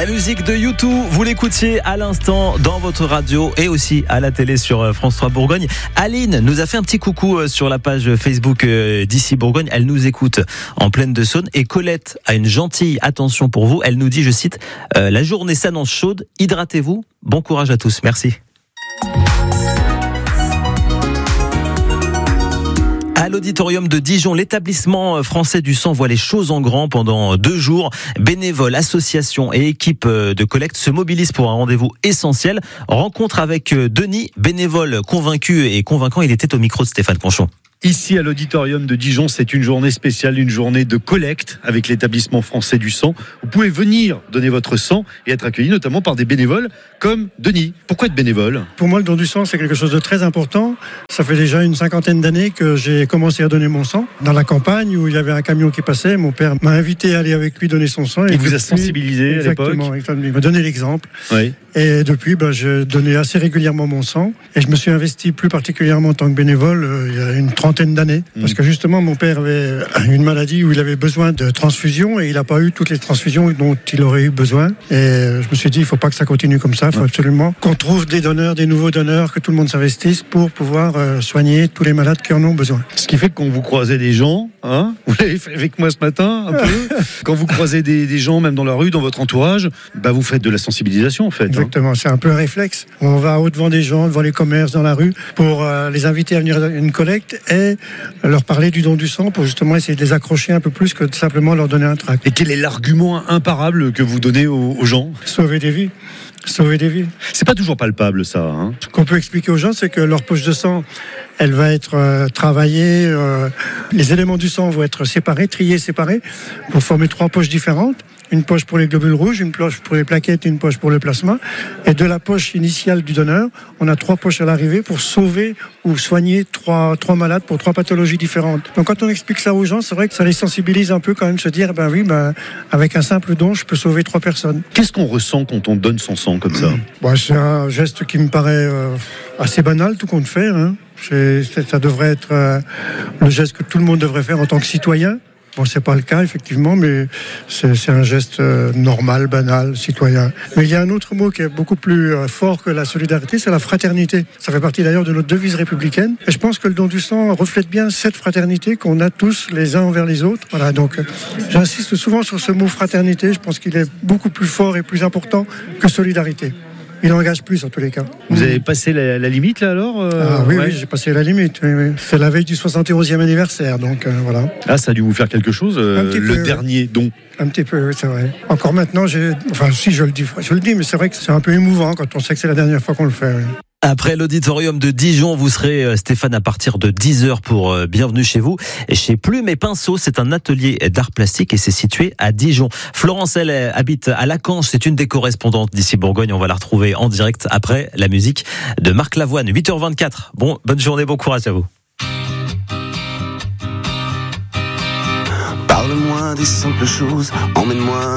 La musique de U2, vous l'écoutiez à l'instant dans votre radio et aussi à la télé sur France 3 Bourgogne. Aline nous a fait un petit coucou sur la page Facebook d'ici Bourgogne. Elle nous écoute en pleine de Saône. Et Colette a une gentille attention pour vous. Elle nous dit, je cite, la journée s'annonce chaude, hydratez-vous. Bon courage à tous. Merci. À l'auditorium de Dijon, l'établissement français du sang voit les choses en grand pendant 2 jours. Bénévoles, associations et équipes de collecte se mobilisent pour un rendez-vous essentiel. Rencontre avec Denis, bénévole convaincu et convaincant. Il était au micro de Stéphane Conchon. Ici à l'auditorium de Dijon, c'est une journée spéciale, une journée de collecte avec l'établissement français du sang. Vous pouvez venir donner votre sang et être accueilli notamment par des bénévoles comme Denis. Pourquoi être bénévole ? Pour moi, le don du sang, c'est quelque chose de très important. Ça fait déjà une 50aine d'années que j'ai commencé à donner mon sang. Dans la campagne où il y avait un camion qui passait, mon père m'a invité à aller avec lui donner son sang. Il vous a sensibilisé à l'époque ? Exactement, il m'a donné l'exemple. Oui. Et depuis, je donnais assez régulièrement mon sang. Et je me suis investi plus particulièrement en tant que bénévole il y a une 30aine d'années. Parce que justement, mon père avait une maladie où il avait besoin de transfusion et il n'a pas eu toutes les transfusions dont il aurait eu besoin. Et je me suis dit, il ne faut pas que ça continue comme ça. Il faut absolument qu'on trouve des donneurs, des nouveaux donneurs, que tout le monde s'investisse pour pouvoir soigner tous les malades qui en ont besoin. Ce qui fait que quand vous croisez des gens, vous l'avez fait avec moi ce matin, un peu, quand vous croisez des gens, même dans la rue, dans votre entourage, vous faites de la sensibilisation en fait. Exactement, c'est un peu un réflexe. On va au-devant des gens, devant les commerces, dans la rue, pour les inviter à venir à une collecte et leur parler du don du sang pour justement essayer de les accrocher un peu plus que de simplement leur donner un tract. Et quel est l'argument imparable que vous donnez aux gens ? Sauver des vies. Sauver des vies. C'est pas toujours palpable ça. Ce qu'on peut expliquer aux gens, c'est que leur poche de sang, elle va être travaillée. Les éléments du sang vont être séparés, triés, séparés, pour former 3 poches différentes. Une poche pour les globules rouges, une poche pour les plaquettes, une poche pour le plasma. Et de la poche initiale du donneur, on a 3 poches à l'arrivée pour sauver ou soigner 3 malades pour 3 pathologies différentes. Donc quand on explique ça aux gens, c'est vrai que ça les sensibilise un peu quand même, se dire, avec un simple don, je peux sauver 3 personnes. Qu'est-ce qu'on ressent quand on donne son sang comme ça ? C'est un geste qui me paraît assez banal, tout compte fait. Ça devrait être le geste que tout le monde devrait faire en tant que citoyen. Bon, c'est pas le cas, effectivement, mais c'est un geste normal, banal, citoyen. Mais il y a un autre mot qui est beaucoup plus fort que la solidarité, c'est la fraternité. Ça fait partie d'ailleurs de notre devise républicaine. Et je pense que le don du sang reflète bien cette fraternité qu'on a tous les uns envers les autres. Voilà, donc j'insiste souvent sur ce mot fraternité. Je pense qu'il est beaucoup plus fort et plus important que solidarité. Il engage plus en tous les cas. Vous avez passé la limite là alors Oui, j'ai passé la limite. Oui. C'est la veille du 71e anniversaire, donc voilà. Ah, ça a dû vous faire quelque chose, dernier don. Un petit peu, oui, c'est vrai. Encore maintenant, je le dis, mais c'est vrai que c'est un peu émouvant quand on sait que c'est la dernière fois qu'on le fait. Oui. Après l'auditorium de Dijon, vous serez, Stéphane, à partir de 10h pour Bienvenue chez vous. Et chez Plume et Pinceau, c'est un atelier d'art plastique et c'est situé à Dijon. Florence, elle habite à Lacanche, c'est une des correspondantes d'ici Bourgogne. On va la retrouver en direct après la musique de Marc Lavoine. 8h24. Bonne journée, bon courage à vous. Parle-moi des simples choses, emmène-moi